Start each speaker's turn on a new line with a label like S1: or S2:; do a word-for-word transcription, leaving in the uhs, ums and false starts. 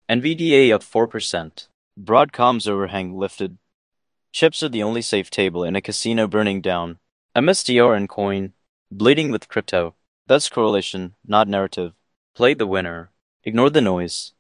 S1: N V D A up four percent. Broadcom's overhang lifted. Chips are the only safe table in a casino burning down. M S T R and coin, bleeding with crypto. That's correlation, not narrative. Play the winner. Ignore the noise.